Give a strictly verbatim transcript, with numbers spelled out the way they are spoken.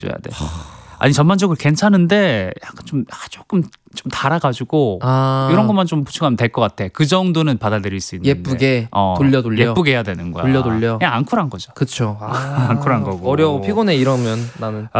줘야 돼. 아니 전반적으로 괜찮은데 약간 좀 아, 조금 좀 달아가지고 아. 이런 것만 좀 보충하면 될 것 같아. 그 정도는 받아들일 수 있는데 예쁘게 어, 돌려 돌려 예쁘게 해야 되는 거야. 돌려 돌려. 그냥 앙쿨한 거죠. 그쵸. 아, 앙쿨한 거고. 어려워 피곤해 이러면 나는.